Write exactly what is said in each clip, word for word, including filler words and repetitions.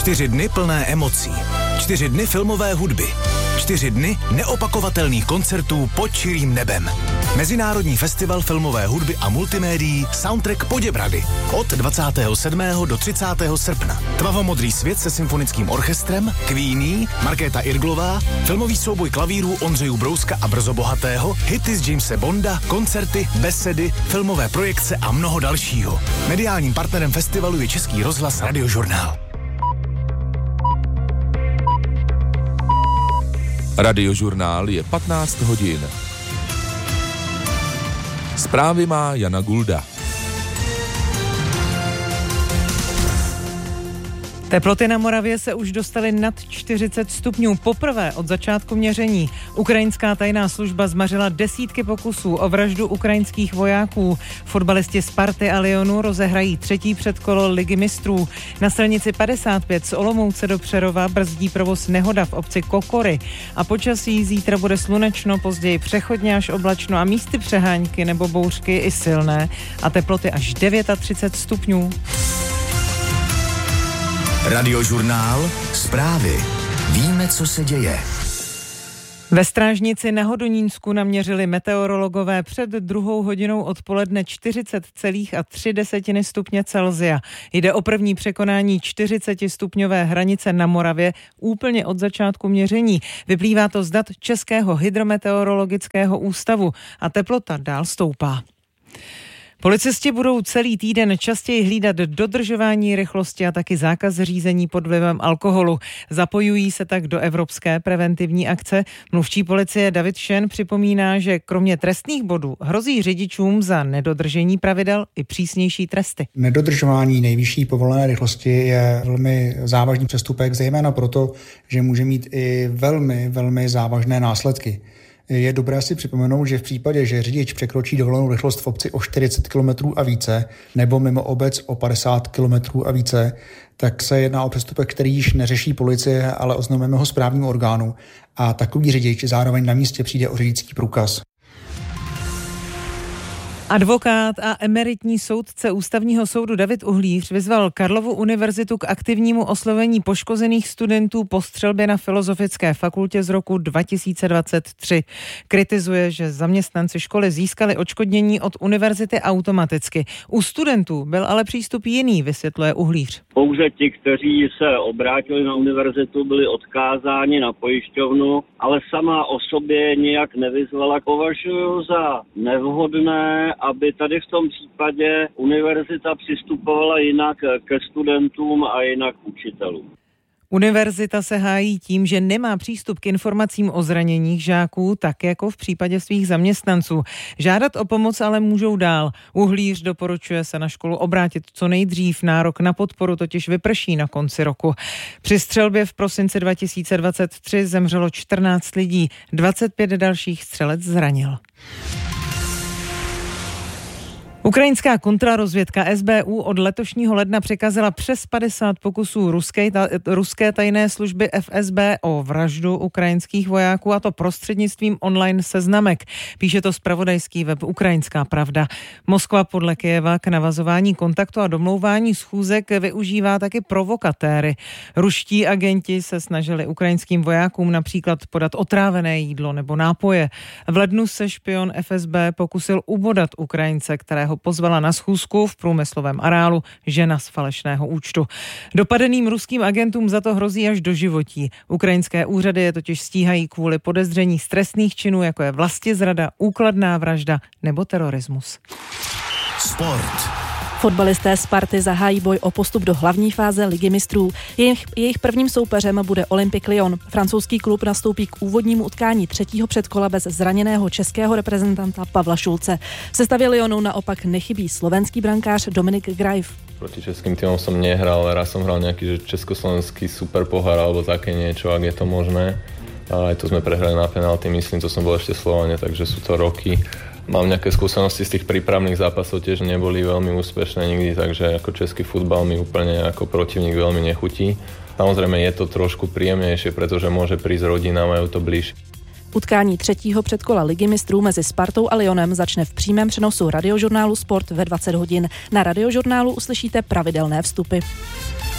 Čtyři dny plné emocí. Čtyři dny filmové hudby. Čtyři dny neopakovatelných koncertů pod čirým nebem. Mezinárodní festival filmové hudby a multimédií Soundtrack Poděbrady. Od dvacátého sedmého do třicátého srpna. Tmavomodrý svět se symfonickým orchestrem, Queenie, Markéta Irglová, filmový souboj klavírů Ondřejů Brouska a Brzo Bohatého, hity z Jamese Bonda, koncerty, besedy, filmové projekce a mnoho dalšího. Mediálním partnerem festivalu je Český rozhlas Radiožurnál. Radiožurnál je patnáct hodin. Zprávy má Jana Gulda. Teploty na Moravě se už dostaly nad čtyřicet stupňů poprvé od začátku měření. Ukrajinská tajná služba zmařila desítky pokusů o vraždu ukrajinských vojáků. Fotbalisti Sparty a Lyonu rozehrají třetí předkolo Ligy mistrů. Na silnici padesát pět z Olomouce do Přerova brzdí provoz nehoda v obci Kokory. A počasí zítra bude slunečno, později přechodně až oblačno a místy přehánky nebo bouřky i silné a teploty až třicet devět stupňů. Radiožurnál, zprávy. Víme, co se děje. Ve Strážnici na Hodonínsku naměřili meteorologové před druhou hodinou odpoledne čtyřicet celá tři desetiny stupně Celsia. Jde o první překonání čtyřicetistupňové hranice na Moravě úplně od začátku měření. Vyplývá to z dat Českého hydrometeorologického ústavu a teplota dál stoupá. Policisti budou celý týden častěji hlídat dodržování rychlosti a taky zákaz řízení pod vlivem alkoholu. Zapojují se tak do evropské preventivní akce. Mluvčí policie David Šen připomíná, že kromě trestných bodů hrozí řidičům za nedodržení pravidel i přísnější tresty. Nedodržování nejvyšší povolené rychlosti je velmi závažný přestupek, zejména proto, že může mít i velmi, velmi závažné následky. Je dobré si připomenout, že v případě, že řidič překročí dovolenou rychlost v obci o čtyřicet kilometrů a více nebo mimo obec o padesát kilometrů a více, tak se jedná o přestupek, který již neřeší policie, ale oznamujeme ho správnímu orgánu a takový řidič zároveň na místě přijde o řidičský průkaz. Advokát a emeritní soudce Ústavního soudu David Uhlíř vyzval Karlovu univerzitu k aktivnímu oslovení poškozených studentů po střelbě na Filozofické fakultě z roku dva tisíce dvacet tři. Kritizuje, že zaměstnanci školy získali odškodnění od univerzity automaticky. U studentů byl ale přístup jiný, vysvětluje Uhlíř. Pouze ti, kteří se obrátili na univerzitu, byli odkázáni na pojišťovnu, ale sama o sobě nijak nevyzvala. Považuji za nevhodné, aby tady v tom případě univerzita přistupovala jinak ke studentům a jinak k učitelům. Univerzita se hájí tím, že nemá přístup k informacím o zraněních žáků, tak jako v případě svých zaměstnanců. Žádat o pomoc ale můžou dál. Uhlíř doporučuje se na školu obrátit co nejdřív. Nárok na podporu totiž vyprší na konci roku. Při střelbě v prosinci dva tisíce dvacet tři zemřelo čtrnáct lidí, dvacet pět dalších střelec zranil. Ukrajinská kontrarozvědka S B U od letošního ledna překazila přes padesát pokusů ruské, ta, ruské tajné služby F S B o vraždu ukrajinských vojáků, a to prostřednictvím online seznamek. Píše to zpravodajský web Ukrajinská pravda. Moskva podle Kyjeva k navazování kontaktu a domlouvání schůzek využívá taky provokatéry. Ruští agenti se snažili ukrajinským vojákům například podat otrávené jídlo nebo nápoje. V lednu se špion F S B pokusil ubodat Ukrajince, kterého pozvala na schůzku v průmyslovém areálu žena z falešného účtu. Dopadeným ruským agentům za to hrozí až doživotí. Ukrajinské úřady je totiž stíhají kvůli podezření z trestných činů, jako je vlastizrada, úkladná vražda nebo terorismus. Sport. Fotbalisté Sparty zahájí boj o postup do hlavní fáze Ligy mistrů. Jejich, jejich prvním soupeřem bude Olympique Lyon. Francouzský klub nastoupí k úvodnímu utkání třetího předkola bez zraněného českého reprezentanta Pavla Šulce. V sestavě Lyonu naopak nechybí slovenský brankář Dominik Grajf. Proti českým týmom som nehral, raz som hral nejaký že československý super pohár alebo také niečo, ak je to možné. A aj to sme prehrali na penalty, myslím, to som bol ešte v Slovane, takže sú to roky. Mám nejaké skúsenosti z tých prípravných zápasov, tiež neboli veľmi úspešné nikdy, takže ako český futbal mi úplne ako protivník veľmi nechutí. Samozrejme je to trošku príjemnejšie, pretože môže prísť rodina, majú to blíž. Utkání třetího předkola Ligy mistrů mezi Spartou a Lyonem začne v přímém přenosu Radiožurnálu Sport ve dvacet hodin. Na Radiožurnálu uslyšíte pravidelné vstupy.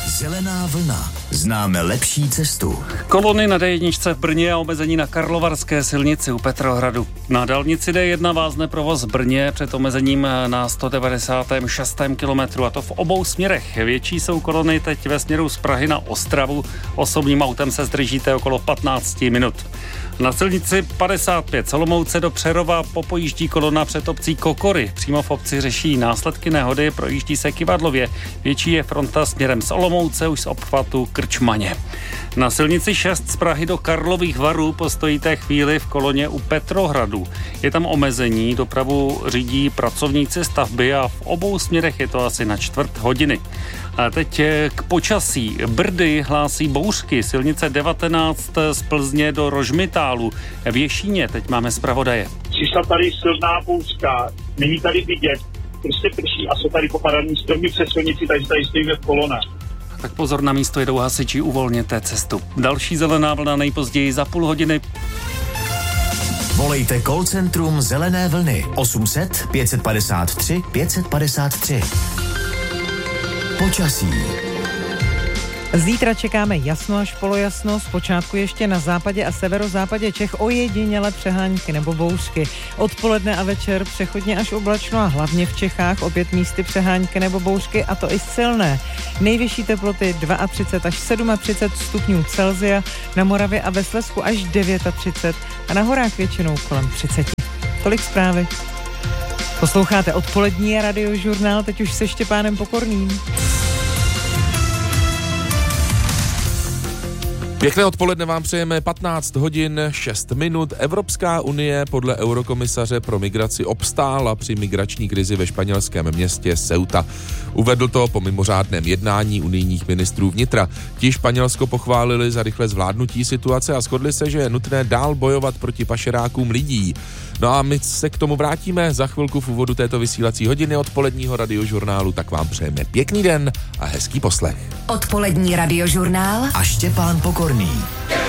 Zelená vlna. Známe lepší cestu. Kolony na dé jedna v Brně a omezení na Karlovarské silnici u Petrohradu. Na dálnici dé jedna vázne provoz v Brně před omezením na sto devadesátém šestém kilometru, a to v obou směrech. Větší jsou kolony teď ve směru z Prahy na Ostravu. Osobním autem se zdržíte okolo patnáct minut. Na silnici padesát pět z Olomouce do Přerova popojíždí kolona před obcí Kokory. Přímo v obci řeší následky nehody, projíždí se Kyvadlově. Větší je fronta směrem z Olomouce už z obchvatu Krčmaně. Na silnici šest z Prahy do Karlových Varů postojíte chvíli v koloně u Petrohradu. Je tam omezení, dopravu řídí pracovníci stavby a v obou směrech je to asi na čtvrt hodiny. A teď k počasí. Brdy hlásí bouřky, silnice devatenáct z Plzně do Rožmitálu. V Ješíně teď máme zpravodaje. Přišla tady silná bouřka, není tady vidět, prostě prší a jsou tady popadaný stromy přes silnici, takže tady stojíme v kolonách. Tak pozor, na místo jedou hasiči, uvolněte cestu. Další zelená vlna nejpozději za půl hodiny. Volejte call centrum Zelené vlny osm set pět padesát tři pět padesát tři. Počasí. Zítra čekáme jasno až polojasno, zpočátku ještě na západě a severozápadě Čech ojediněle přehánky nebo bouřky. Odpoledne a večer přechodně až oblačno a hlavně v Čechách opět místy přehánky nebo bouřky, a to i silné. Nejvyšší teploty třicet dva až třicet sedm stupňů Celsia, na Moravě a ve Slezsku až třicet devět a na horách většinou kolem třicet. Tolik zprávy. Posloucháte odpolední radiožurnál, teď už se Štěpánem Pokorným. Pěkné odpoledne vám přejeme, patnáct hodin šest minut. Evropská unie podle eurokomisaře pro migraci obstála při migrační krizi ve španělském městě Ceuta. Uvedl to po mimořádném jednání unijních ministrů vnitra. Ti Španělsko pochválili za rychlé zvládnutí situace a shodli se, že je nutné dál bojovat proti pašerákům lidí. No a my se k tomu vrátíme za chvilku v úvodu této vysílací hodiny odpoledního radiožurnálu, tak vám přejeme pěkný den a hezký poslech. Odpolední radiožurnál A Štěpán Pokorný.